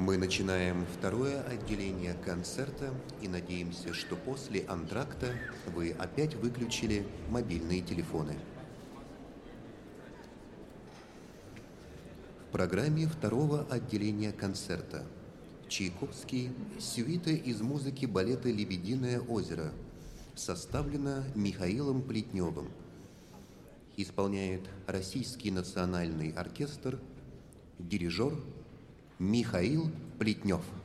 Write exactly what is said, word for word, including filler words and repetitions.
Мы начинаем второе отделение концерта и надеемся, что после антракта вы опять выключили мобильные телефоны. В программе второго отделения концерта Чайковский «Сюита из музыки балета «Лебединое озеро» составлена Михаилом Плетневым. Исполняет Российский национальный оркестр, дирижер Михаил Плетнев.